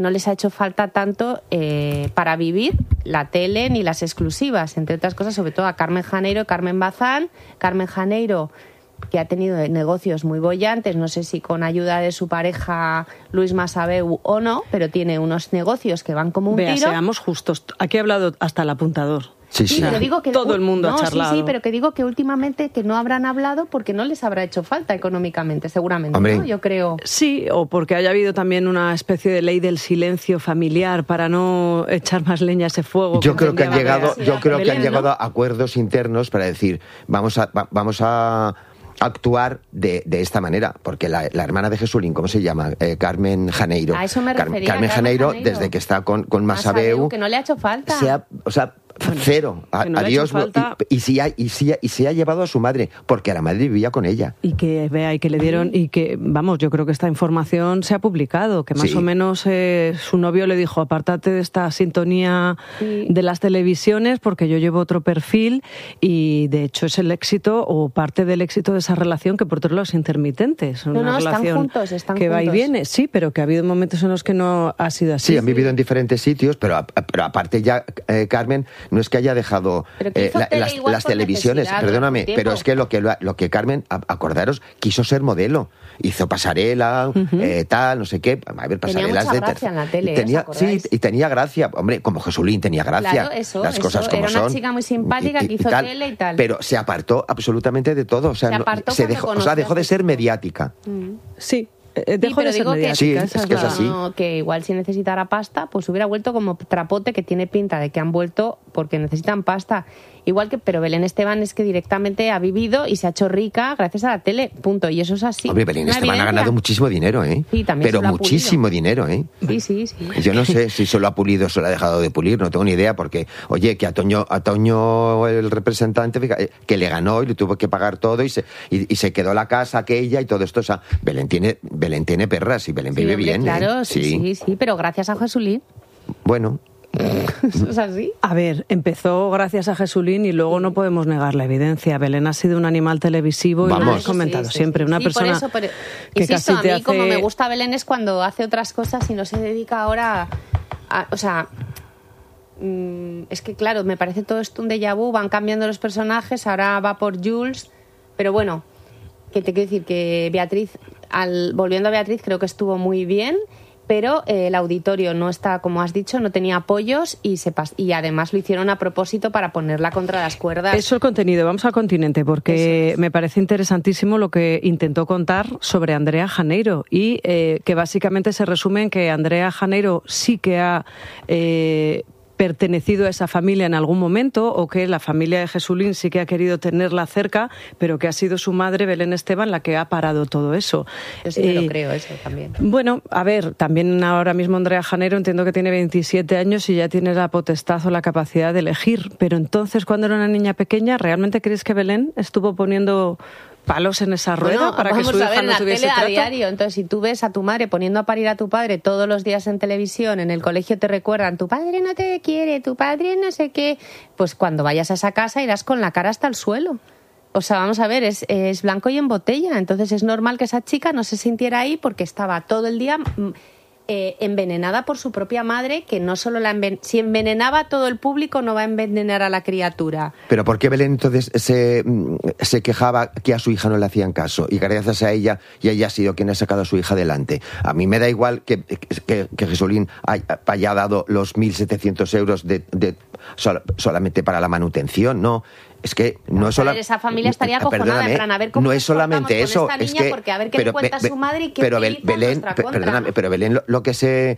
no les ha hecho falta tanto para vivir la tele ni las exclusivas, entre otras cosas, sobre todo a Carmen Janeiro y Carmen Bazán. Carmen Janeiro, que ha tenido negocios muy bollantes, no sé si con ayuda de su pareja Luis Masabeu o no, pero tiene unos negocios que van como un tiro. Seamos justos, aquí ha hablado hasta el apuntador. Sí, pero digo que todo el mundo ha charlado. Sí, pero que digo que últimamente que no habrán hablado porque no les habrá hecho falta económicamente, seguramente, hombre, ¿no? Yo creo. Sí, o porque haya habido también una especie de ley del silencio familiar para no echar más leña a ese fuego. Yo creo que han llegado a acuerdos internos para decir, vamos a actuar de esta manera, porque la hermana de Jesulín, ¿cómo se llama? Carmen Janeiro. A eso me refería. Carmen Janeiro, desde que está con Masabeu, que no le ha hecho falta. Cero. Adiós. Y se ha llevado a su madre, porque la madre vivía con ella. Y que vea, y que le dieron, y que, vamos, yo creo que esta información se ha publicado, que más o menos su novio le dijo, apártate de esta sintonía de las televisiones, porque yo llevo otro perfil, y de hecho es el éxito, o parte del éxito de esa relación, que por otro lado es intermitente. Es una relación están que juntos. Va y viene, sí, pero que ha habido momentos en los que no ha sido así. Sí, han vivido en diferentes sitios, pero aparte ya, Carmen, no es que haya dejado las televisiones, perdóname, pero es que lo que Carmen, acordaros, quiso ser modelo, hizo pasarela, tal, no sé qué, a ver, pasarelas tenía mucha gracia en la tele, y tenía gracia, hombre, como Jesulín tenía gracia, claro, las cosas como son. Era una chica muy simpática que hizo tele y tal. Pero se apartó absolutamente de todo, dejó de ser mediática. Sí. Dejo de ser mediática. Sí, es que es así. Que igual si necesitara pasta, pues hubiera vuelto como trapote, que tiene pinta de que han vuelto porque necesitan pasta. Igual que, pero Belén Esteban es que directamente ha vivido y se ha hecho rica gracias a la tele, punto. Y eso es así. Hombre, Belén Esteban ha ganado muchísimo dinero, ¿eh? Sí, también. Pero muchísimo dinero, ¿eh? Sí. Yo no sé si se lo ha pulido o se lo ha dejado de pulir, no tengo ni idea, porque, oye, que a Toño el representante, que le ganó y le tuvo que pagar todo y se quedó la casa aquella y todo esto. O sea, Belén tiene perras y Belén vive bien. Claro, sí, pero gracias a Jesulín. Bueno. ¿Eso es así? A ver, empezó gracias a Jesulín y luego no podemos negar la evidencia. Belén ha sido un animal televisivo y lo hemos comentado siempre. Una persona que insisto, casi te a mí hace... como me gusta Belén es cuando hace otras cosas y no se dedica ahora o sea... es que claro, me parece todo esto un déjà vu, van cambiando los personajes, ahora va por Jules, pero bueno, que te quiero decir que Beatriz, volviendo a Beatriz, creo que estuvo muy bien, pero el auditorio no está, como has dicho, no tenía apoyos y además lo hicieron a propósito para ponerla contra las cuerdas. Eso el contenido. Vamos al continente, porque me parece interesantísimo lo que intentó contar sobre Andrea Janeiro y que básicamente se resume en que Andrea Janeiro sí que ha pertenecido a esa familia en algún momento, o que la familia de Jesulín sí que ha querido tenerla cerca, pero que ha sido su madre, Belén Esteban, la que ha parado todo eso. Yo sí me lo creo, eso también. Bueno, a ver, también ahora mismo Andrea Janeiro entiendo que tiene 27 años y ya tiene la potestad o la capacidad de elegir, pero entonces, cuando era una niña pequeña, ¿realmente crees que Belén estuvo poniendo palos en esa rueda para que su hija no tuviese trato? A diario. Entonces, si tú ves a tu madre poniendo a parir a tu padre todos los días en televisión, en el colegio te recuerdan, tu padre no te quiere, tu padre no sé qué, pues cuando vayas a esa casa irás con la cara hasta el suelo. O sea, vamos a ver, es blanco y en botella. Entonces es normal que esa chica no se sintiera ahí porque estaba todo el día envenenada por su propia madre, que no solo si envenenaba a todo el público, no va a envenenar a la criatura. Pero ¿por qué Belén entonces se quejaba que a su hija no le hacían caso? Y gracias a ella, y ella ha sido quien ha sacado a su hija adelante. A mí me da igual que Jesulín haya dado los 1.700 euros solamente para la manutención, no. Es que no es solamente... Esa familia estaría acojonada, en plan, a ver cómo no es solamente eso, con esta niña, es que... porque a ver qué le cuenta su madre y qué utiliza en nuestra contra. Perdóname, pero Belén lo que se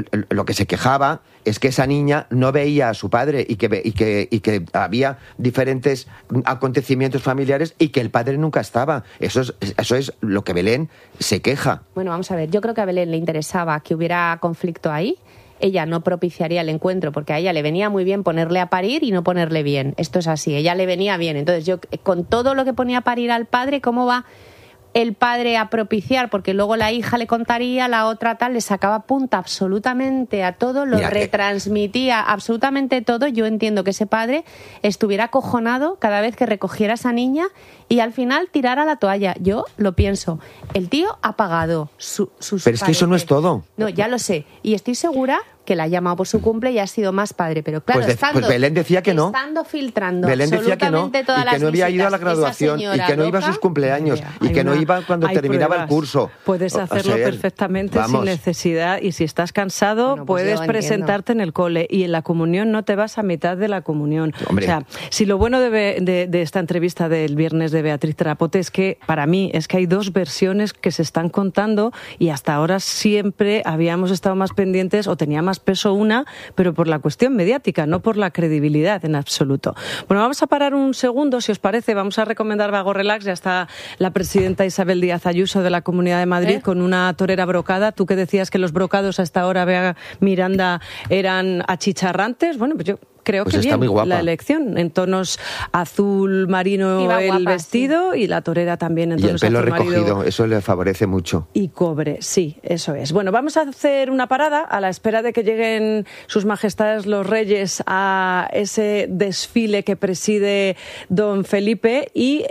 quejaba es que esa niña no veía a su padre y que había diferentes acontecimientos familiares y que el padre nunca estaba. Eso es lo que Belén se queja. Bueno, vamos a ver, yo creo que a Belén le interesaba que hubiera conflicto ahí. Ella no propiciaría el encuentro porque a ella le venía muy bien ponerle a parir y no ponerle bien. Esto es así, ella le venía bien. Entonces yo, con todo lo que ponía a parir al padre, ¿cómo va el padre a propiciar, porque luego la hija le contaría, la otra tal, le sacaba punta absolutamente a todo, lo retransmitía absolutamente todo. Yo entiendo que ese padre estuviera acojonado cada vez que recogiera a esa niña y al final tirara la toalla. Yo lo pienso. El tío ha pagado sus Pero es que eso no es todo. No, ya lo sé. Y estoy segura que la ha llamado por su cumple y ha sido más padre. Pero claro, pues Belén decía que no. Estando filtrando Belén decía que no, todas y que no había ido a la graduación, y que no iba a sus cumpleaños, y que no iba cuando terminaba el curso. Puedes hacerlo perfectamente sin necesidad, y si estás cansado, bueno, pues puedes presentarte en el cole, y en la comunión no te vas a mitad de la comunión. Hombre. O sea, si lo bueno de esta entrevista del viernes de Beatriz Terapote es que, para mí, es que hay dos versiones que se están contando, y hasta ahora siempre habíamos estado más pendientes, o tenía más peso una, pero por la cuestión mediática, no por la credibilidad en absoluto. Bueno, vamos a parar un segundo, si os parece, vamos a recomendar Vago Relax. Ya está la presidenta Isabel Díaz Ayuso de la Comunidad de Madrid con una torera brocada. Tú que decías que los brocados hasta ahora, Bea Miranda, eran achicharrantes, bueno, pues yo creo que está bien muy la elección, en tonos azul marino el guapa, vestido, sí. Y la torera también en tonos azul marino. Y el pelo recogido, eso le favorece mucho. Y cobre, sí, eso es. Bueno, vamos a hacer una parada a la espera de que lleguen sus majestades los reyes a ese desfile que preside don Felipe y...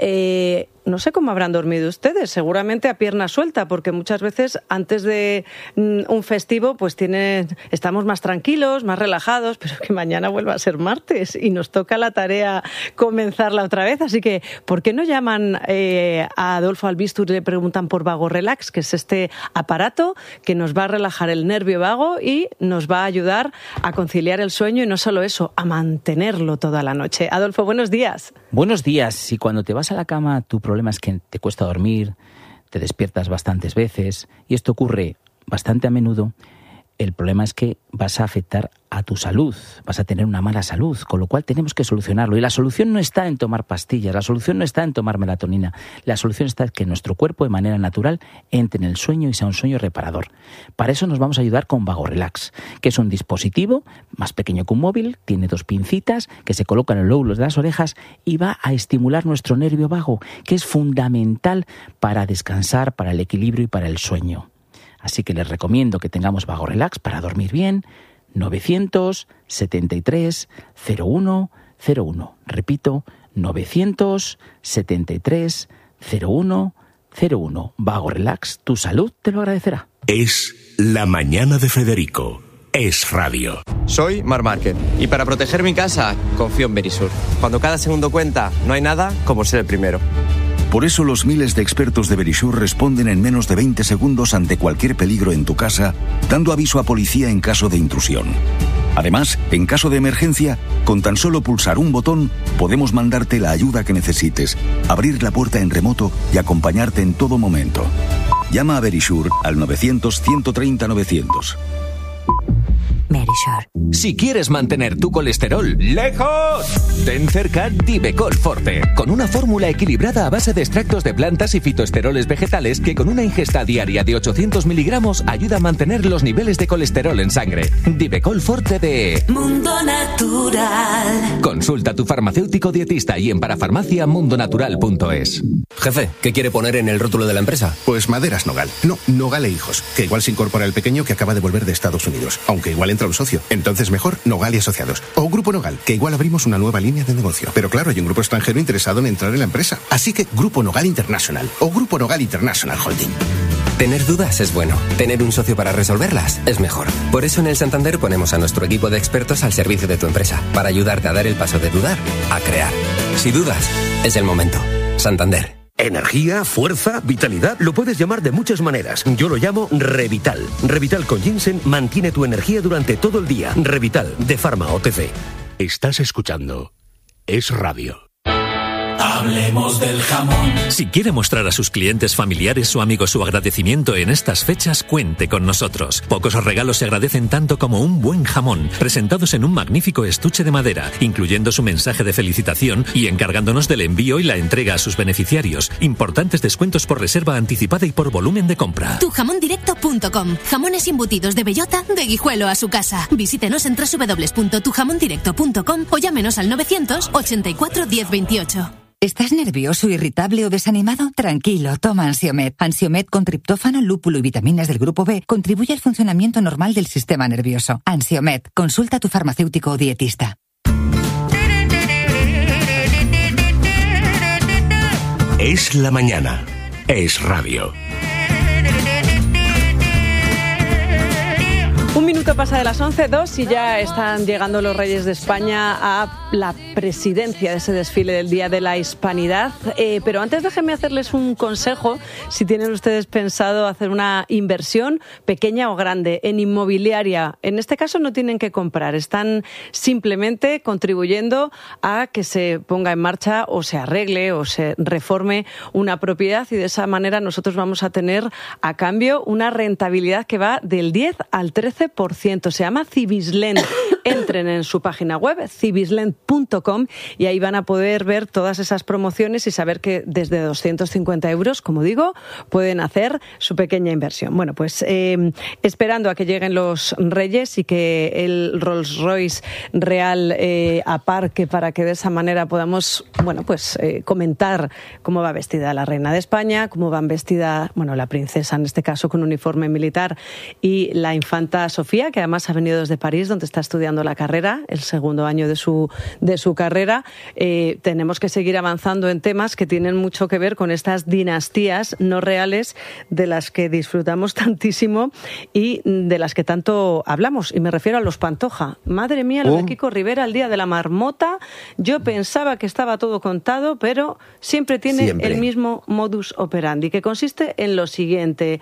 no sé cómo habrán dormido ustedes, seguramente a pierna suelta, porque muchas veces antes de un festivo pues estamos más tranquilos, más relajados, pero que mañana vuelva a ser martes y nos toca la tarea comenzarla otra vez. Así que, ¿por qué no llaman a Adolfo Albistur y le preguntan por Vago Relax, que es este aparato que nos va a relajar el nervio vago y nos va a ayudar a conciliar el sueño y no solo eso, a mantenerlo toda la noche? Adolfo, buenos días. Buenos días. Si cuando te vas a la cama tu problema es que te cuesta dormir, te despiertas bastantes veces y esto ocurre bastante a menudo, el problema es que vas a afectar a tu salud, vas a tener una mala salud, con lo cual tenemos que solucionarlo. Y la solución no está en tomar pastillas, la solución no está en tomar melatonina, la solución está en que nuestro cuerpo de manera natural entre en el sueño y sea un sueño reparador. Para eso nos vamos a ayudar con Vago Relax, que es un dispositivo más pequeño que un móvil, tiene 2 pincitas que se colocan en los lóbulos de las orejas y va a estimular nuestro nervio vago, que es fundamental para descansar, para el equilibrio y para el sueño. Así que les recomiendo que tengamos Vago Relax para dormir bien. 973 01 01. Repito, 973 01 01. Vago Relax, tu salud te lo agradecerá. Es La Mañana de Federico. Es radio. Soy Marc Márquez y para proteger mi casa confío en Verisur. Cuando cada segundo cuenta, no hay nada como ser el primero. Por eso los miles de expertos de Verisur responden en menos de 20 segundos ante cualquier peligro en tu casa, dando aviso a policía en caso de intrusión. Además, en caso de emergencia, con tan solo pulsar un botón, podemos mandarte la ayuda que necesites, abrir la puerta en remoto y acompañarte en todo momento. Llama a Verisur al 900-130-900. Verisur. Si quieres mantener tu colesterol lejos, ten cerca Divecol Forte, con una fórmula equilibrada a base de extractos de plantas y fitoesteroles vegetales que con una ingesta diaria de 800 miligramos ayuda a mantener los niveles de colesterol en sangre. Divecol Forte de Mundo Natural. Consulta a tu farmacéutico dietista y en parafarmaciamundonatural.es. Jefe, ¿qué quiere poner en el rótulo de la empresa? Pues Maderas Nogal. No, Nogal e Hijos, que igual se incorpora el pequeño que acaba de volver de Estados Unidos, aunque igual entra un socio. Entonces mejor Nogal y Asociados. O Grupo Nogal, que igual abrimos una nueva línea de negocio. Pero claro, hay un grupo extranjero interesado en entrar en la empresa. Así que Grupo Nogal International o Grupo Nogal International Holding. Tener dudas es bueno. Tener un socio para resolverlas es mejor. Por eso en el Santander ponemos a nuestro equipo de expertos al servicio de tu empresa, para ayudarte a dar el paso de dudar a crear. Si dudas, es el momento. Santander. Energía, fuerza, vitalidad, lo puedes llamar de muchas maneras. Yo lo llamo Revital. Revital con ginseng mantiene tu energía durante todo el día. Revital, de Pharma OTC. Estás escuchando Es Radio. Hablemos del jamón. Si quiere mostrar a sus clientes familiares o amigos su agradecimiento en estas fechas, cuente con nosotros. Pocos regalos se agradecen tanto como un buen jamón, presentados en un magnífico estuche de madera, incluyendo su mensaje de felicitación y encargándonos del envío y la entrega a sus beneficiarios. Importantes descuentos por reserva anticipada y por volumen de compra. Tujamondirecto.com. Jamones embutidos de bellota, de Guijuelo a su casa. Visítenos en www.tujamondirecto.com o llámenos al 900 84 10 28. ¿Estás nervioso, irritable o desanimado? Tranquilo, toma Ansiomed. Ansiomed con triptófano, lúpulo y vitaminas del grupo B contribuye al funcionamiento normal del sistema nervioso. Ansiomed, consulta a tu farmacéutico o dietista. Es la mañana. Es radio. Un minuto pasa de las 11:02 y ya están llegando los Reyes de España a la presidencia de ese desfile del Día de la Hispanidad. Pero antes déjenme hacerles un consejo. Si tienen ustedes pensado hacer una inversión pequeña o grande en inmobiliaria, en este caso no tienen que comprar, están simplemente contribuyendo a que se ponga en marcha o se arregle o se reforme una propiedad, y de esa manera nosotros vamos a tener a cambio una rentabilidad que va del 10 al 13%. Se llama Cibislend. Entren en su página web, cibislend.com, y ahí van a poder ver todas esas promociones y saber que desde 250 euros, como digo, pueden hacer su pequeña inversión. Bueno, pues esperando a que lleguen los Reyes y que el Rolls Royce Real aparque, para que de esa manera podamos, bueno, pues comentar cómo va vestida la reina de España, cómo van vestida, bueno, la princesa en este caso con uniforme militar, y la infanta Sofía, que además ha venido desde París, donde está estudiando la carrera, el segundo año de su carrera. Tenemos que seguir avanzando en temas que tienen mucho que ver con estas dinastías no reales de las que disfrutamos tantísimo y de las que tanto hablamos. Y me refiero a los Pantoja. Madre mía, lo de Kiko Rivera, el día de la marmota. Yo pensaba que estaba todo contado, pero siempre tiene el mismo modus operandi, que consiste en lo siguiente.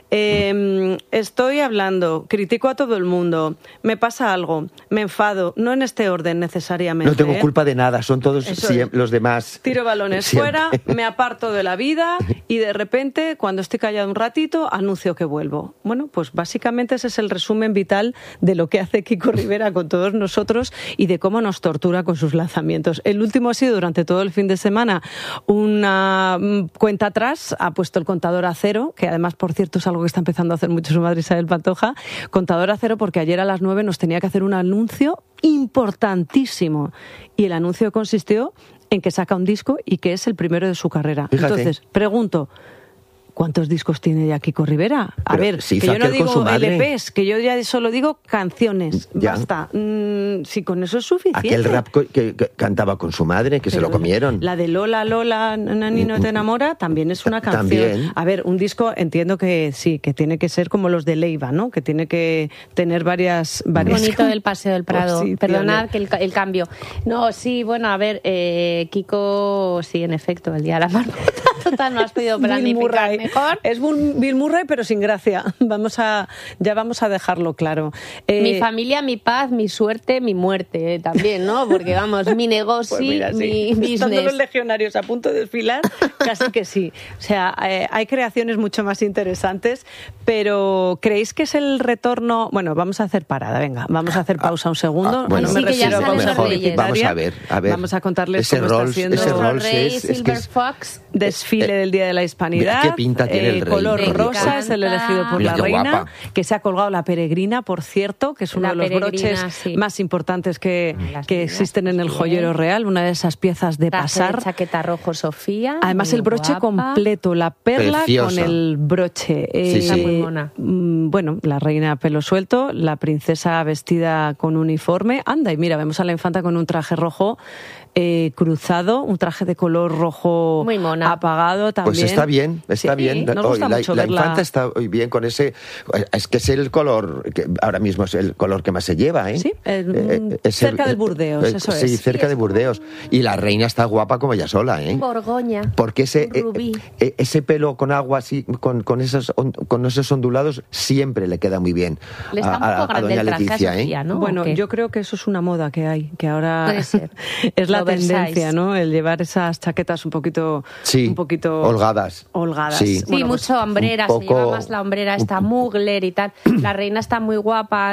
Estoy hablando, critico a todo el mundo, me pasa algo, me enfado, no en este orden necesariamente. No tengo culpa de nada, son todos los demás. Tiro balones fuera, me aparto de la vida y de repente, cuando estoy callado un ratito, anuncio que vuelvo. Bueno, pues básicamente ese es el resumen vital de lo que hace Kiko Rivera con todos nosotros y de cómo nos tortura con sus lanzamientos. El último ha sido durante todo el fin de semana una cuenta atrás, ha puesto el contador a cero, que además, por cierto, es algo que está empezando a hacer mucho su madre Isabel Pantoja, contador a cero, porque ayer a las 9 nos tenía que hacer un anuncio importantísimo, y el anuncio consistió en que saca un disco y que es el primero de su carrera. Fíjate. Entonces, pregunto, ¿cuántos discos tiene ya Kiko Rivera? A ver, que yo no digo LPs, que yo ya solo digo canciones. Ya. Basta. Si con eso es suficiente. Aquel rap que cantaba con su madre, que se lo comieron. La de Lola, Lola, Nani no te enamora, también es una canción. También. A ver, un disco entiendo que sí, que tiene que ser como los de Leiva, ¿no? Que tiene que tener varias bonito del Paseo del Prado. Sí, perdonad que el cambio. No, sí, bueno, a ver, Kiko, sí, en efecto, el día de la marmota. Total, no has podido planificar mejor. Es Bill Murray, pero sin gracia. Ya vamos a dejarlo claro. Mi familia, mi paz, mi suerte, mi muerte también, ¿no? Porque vamos, mi negocio, pues mira, mi business. Estando los legionarios a punto de desfilar, casi que sí. O sea, hay creaciones mucho más interesantes, pero ¿creéis que es el retorno? Bueno, vamos a hacer parada, venga, vamos a hacer pausa un segundo. Bueno, no me refiero a pausa publicitaria. Vamos a ver. Vamos a contarles cómo está haciendo Silver Fox. Desfile del Día de la Hispanidad. ¿Qué pinta tiene el rey? Color rosa es el elegido por la reina, guapa. Que se ha colgado la peregrina, por cierto, que es uno de los broches más importantes que existen en el joyero real, una de esas piezas de pasar. Chaqueta rojo Sofía. Además el broche guapa. Completo, la perla preciosa. Con el broche. Muy mona. Bueno, la reina pelo suelto, la princesa vestida con uniforme. Anda, y mira, vemos a la infanta con un traje rojo cruzado, un traje de color rojo muy mona. Apagado también. Pues está bien, está bien. Nos gusta mucho la verla. infanta está muy bien con ese. Es que es el color, que ahora mismo es el color que más se lleva, ¿eh? Sí, cerca del Burdeos, eso es. Sí, cerca de Burdeos. Y la reina está guapa como ella sola, ¿eh? Borgoña. Porque ese pelo con agua así, con esos ondulados, siempre le queda muy bien a doña Leticia, Sofía, ¿no? Bueno, yo creo que eso es una moda que hay, que ahora es la tendencia, ¿no? El llevar esas chaquetas un poquito holgadas. Sí, bueno, pues, mucho hombrera, se lleva más la hombrera esta Mugler y tal. La reina está muy guapa,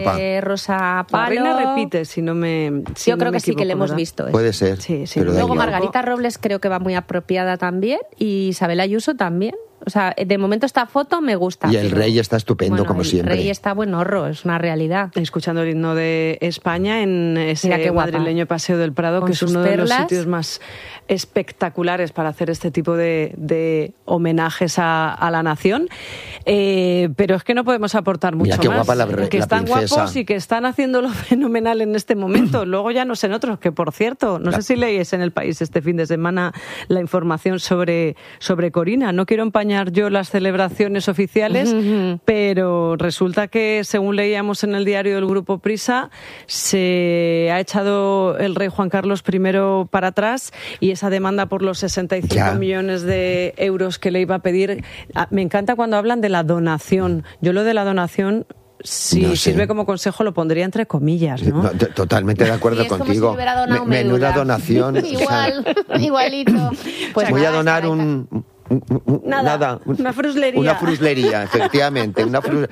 rosa palo. La reina repite, si no me yo creo que sí, equivoco, que le hemos ¿verdad? visto. Puede ser. Sí. Pero luego Margarita Robles creo que va muy apropiada también, y Isabel Ayuso también. O sea, de momento esta foto me gusta. Y el rey está estupendo, como siempre. El rey está buenorro, es una realidad. Escuchando el himno de España en ese madrileño Paseo del Prado, con que es uno de los sitios más espectaculares para hacer este tipo de homenajes a la nación. Pero es que no podemos aportar mucho qué más. Guapa que están guapos y que están haciéndolo fenomenal en este momento. Luego ya no sé en otros, que por cierto, no sé si leéis en El País este fin de semana la información sobre Corina. No quiero empañar yo las celebraciones oficiales, pero resulta que, según leíamos en el diario del Grupo Prisa, se ha echado el rey Juan Carlos I para atrás, y esa demanda por los 65 millones de euros que le iba a pedir. Me encanta cuando hablan de la donación. Yo lo de la donación, si sirve como consejo, lo pondría entre comillas, ¿no? Totalmente de acuerdo contigo. Como si hubiera donado menuda donación. Igualito. Pues voy a donar una fruslería. Una fruslería, efectivamente.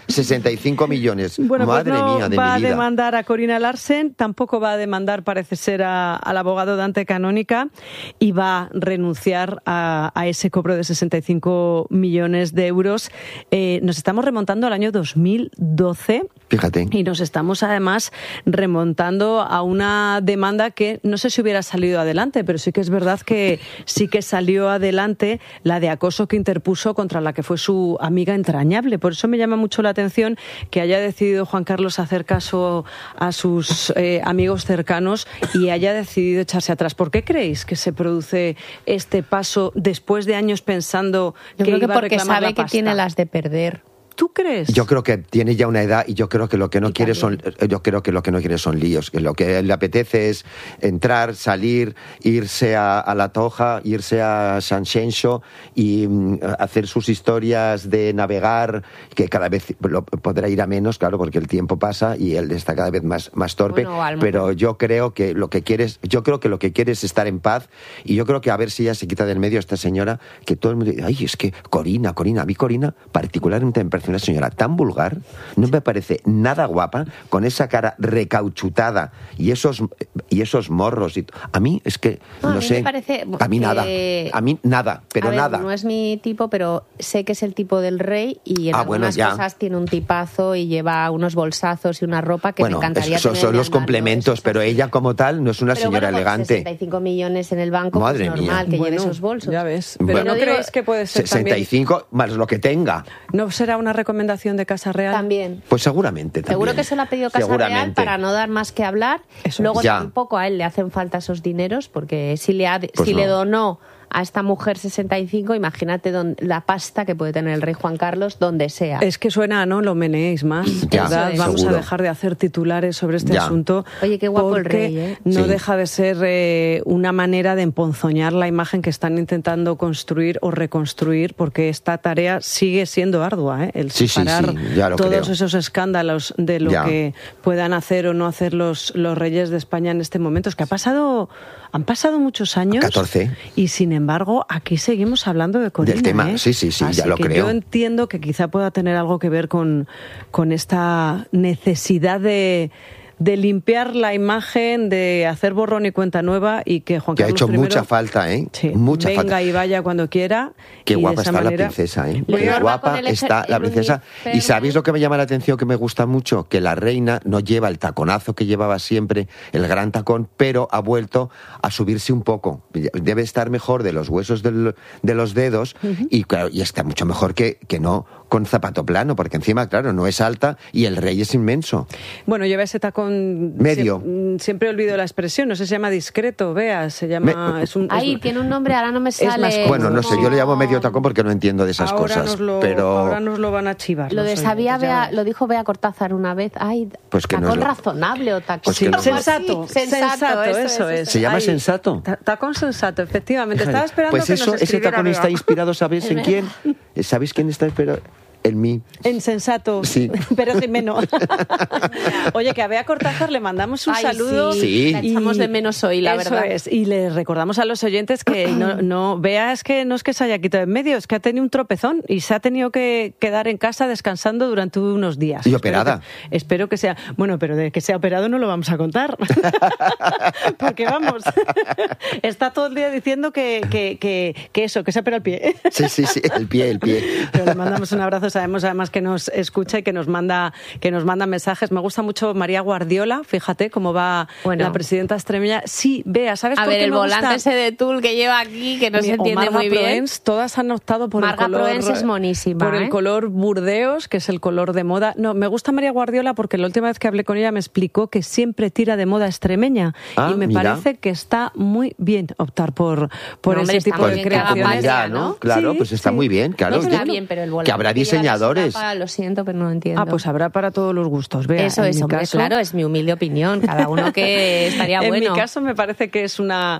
65 millones. Bueno, Madre pues no mía, de va mi vida. a demandar a Corina Larsen, tampoco va a demandar, parece ser, al abogado Dante Canónica, y va a renunciar a ese cobro de 65 millones de euros. Nos estamos remontando al año 2012. Fíjate. Y nos estamos, además, remontando a una demanda que no sé si hubiera salido adelante, pero sí que es verdad que sí que salió adelante, la de acoso que interpuso contra la que fue su amiga entrañable. Por eso me llama mucho la atención que haya decidido Juan Carlos hacer caso a sus amigos cercanos y haya decidido echarse atrás. ¿Por qué creéis que se produce este paso después de años pensando que iba a reclamar la pasta? Yo creo que porque sabe que tiene las de perder. ¿Tú crees? Yo creo que tiene ya una edad y yo creo que lo que no quiere son líos, que lo que le apetece es entrar, salir, irse a La Toja, irse a San Xenxo y hacer sus historias de navegar, que cada vez podrá ir a menos, claro, porque el tiempo pasa y él está cada vez más torpe, pero yo creo que lo que quiere es estar en paz, y yo creo que a ver si ya se quita del medio esta señora, que todo el mundo dice, ay, es que Corina, a mí Corina particularmente me parece una señora tan vulgar, no me parece nada guapa, con esa cara recauchutada y esos morros. A mí es que, no sé, me parece, a mí nada, pero nada. No es mi tipo, pero sé que es el tipo del rey y en algunas cosas tiene un tipazo y lleva unos bolsazos y una ropa que me encantaría tener. Son los complementos, pero ella como tal no es una señora elegante. 65 millones en el banco, madre pues normal mía. Que lleve esos bolsos. Ya ves. Pero ¿no crees que puede ser 65 también más lo que tenga? ¿No será una recomendación de Casa Real? También. Pues seguramente también. Seguro que se lo ha pedido Casa Real para no dar más que hablar. Luego tampoco a él le hacen falta esos dineros, porque si le donó a esta mujer 65, imagínate la pasta que puede tener el rey Juan Carlos donde sea. Es que suena, ¿no? Lo meneéis más. ¿Verdad? Vamos seguro a dejar de hacer titulares sobre este asunto. Oye, qué guapo el rey, ¿eh? No deja de ser una manera de emponzoñar la imagen que están intentando construir o reconstruir, porque esta tarea sigue siendo ardua, ¿eh? El separar todos esos escándalos de lo que puedan hacer o no hacer los reyes de España en este momento. Es que han pasado muchos años. 14. Y sin embargo, aquí seguimos hablando de Corina. Del tema, sí, Así ya lo que creo. Yo entiendo que quizá pueda tener algo que ver con esta necesidad de limpiar la imagen, de hacer borrón y cuenta nueva, y que Juan Carlos ha hecho I, mucha falta, ¿eh? Mucha venga falta. Y vaya cuando quiera. Qué guapa está la princesa, ¿eh? Qué guapa está la princesa. Y ¿sabéis lo que me llama la atención, que me gusta mucho? Que la reina no lleva el taconazo que llevaba siempre, el gran tacón, pero ha vuelto a subirse un poco. Debe estar mejor de los huesos de los dedos, y claro, y está mucho mejor que no con zapato plano, porque encima, claro, no es alta y el rey es inmenso. Bueno, lleva ese tacón medio. Siempre olvido la expresión, no sé, se llama discreto, se llama... tiene un nombre, ahora no me sale. Bueno, no sé, yo le llamo medio tacón porque no entiendo de esas cosas. Pero ahora nos lo van a chivar. Lo de sabía, lo dijo Bea Cortázar una vez. Ay, pues que tacón no razonable o tacón... Pues que no sensato, eso es. ¿Se llama sensato? Tacón sensato, efectivamente. Estaba esperando pues que nos ese tacón arriba. Está inspirado, ¿sabéis en quién? ¿Sabéis quién está inspirado? En mí. En sensato. Sí. Pero Jimeno. Oye, que a Bea Cortázar le mandamos un saludo. Sí. La echamos de menos hoy, la verdad. Eso es. Y le recordamos a los oyentes que Bea es que no es que se haya quitado en medio, es que ha tenido un tropezón y se ha tenido que quedar en casa descansando durante unos días. Y operada. Espero que sea... Bueno, pero de que sea operado no lo vamos a contar. Porque vamos, está todo el día diciendo que eso, que se ha operado el pie. Sí, el pie. Pero le mandamos un abrazo, sabemos además que nos escucha y que nos manda mensajes. Me gusta mucho María Guardiola, fíjate cómo va la presidenta extremeña. Sí, Bea, ¿sabes por qué me gusta? A ver, el volante ese de tul que lleva aquí, que no se entiende muy bien. Proens, todas han optado por Marga el color... Proens es monísima, por el color Burdeos, que es el color de moda. No, me gusta María Guardiola porque la última vez que hablé con ella me explicó que siempre tira de moda extremeña. Y me parece que está muy bien optar por ese tipo de creaciones. ¿no? Claro, pues está muy bien, claro. No está bien, pero el volante que habrá diseñadores. Lo siento, pero no lo entiendo. Pues habrá para todos los gustos. Vea, eso es, hombre, claro, es mi humilde opinión. Cada uno que estaría bueno. En mi caso me parece que es una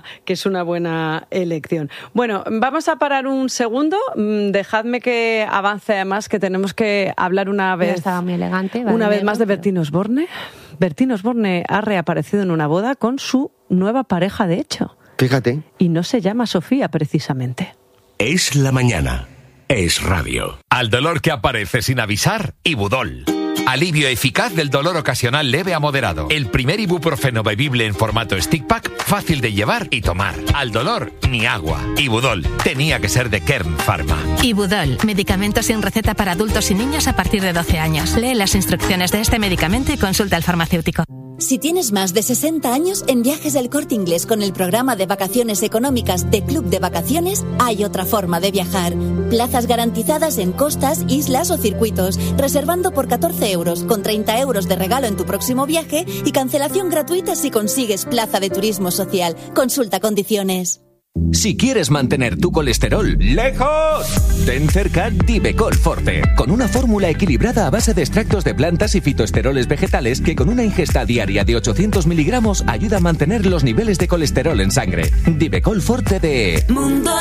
buena elección. Bueno, vamos a parar un segundo. Dejadme que avance, además, que tenemos que hablar una vez. Estaba muy elegante. Una vez más de Bertín Osborne. Bertín Osborne ha reaparecido en una boda con su nueva pareja, de hecho. Fíjate. Y no se llama Sofía, precisamente. Es la mañana. Es radio. Al dolor que aparece sin avisar, Ibudol. Alivio eficaz del dolor ocasional leve a moderado. El primer ibuprofeno bebible en formato stick pack, fácil de llevar y tomar. Al dolor, ni agua. Ibudol. Tenía que ser de Kern Pharma. Ibudol. Medicamento sin receta para adultos y niños a partir de 12 años. Lee las instrucciones de este medicamento y consulta al farmacéutico. Si tienes más de 60 años, en Viajes del Corte Inglés con el programa de vacaciones económicas de Club de Vacaciones, hay otra forma de viajar. Plazas garantizadas en costas, islas o circuitos, reservando por 14 euros, con 30 euros de regalo en tu próximo viaje y cancelación gratuita si consigues plaza de turismo social. Consulta condiciones. Si quieres mantener tu colesterol lejos, ten cerca Divecol Forte, con una fórmula equilibrada a base de extractos de plantas y fitoesteroles vegetales que con una ingesta diaria de 800 miligramos ayuda a mantener los niveles de colesterol en sangre. Divecol Forte de Mundo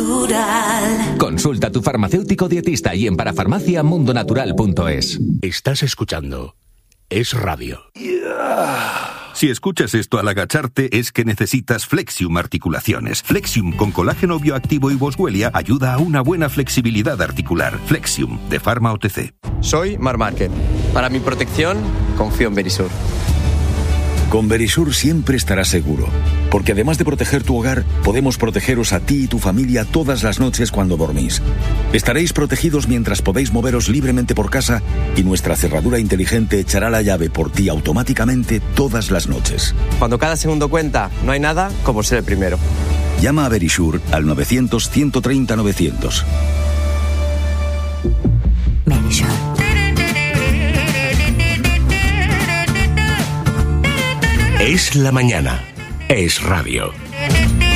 Natural. Consulta a tu farmacéutico dietista y en parafarmaciamundonatural.es. Estás escuchando Es Radio. Si escuchas esto al agacharte es que necesitas Flexium Articulaciones. Flexium con colágeno bioactivo y Boswellia ayuda a una buena flexibilidad articular. Flexium, de Pharma OTC. Soy Marc Márquez. Para mi protección, confío en Verisur. Con Verisur siempre estarás seguro, porque además de proteger tu hogar, podemos protegeros a ti y tu familia todas las noches cuando dormís. Estaréis protegidos mientras podéis moveros libremente por casa y nuestra cerradura inteligente echará la llave por ti automáticamente todas las noches. Cuando cada segundo cuenta, no hay nada como ser el primero. Llama a Verisur al 900-130-900. Verisur. Es la mañana. Es radio.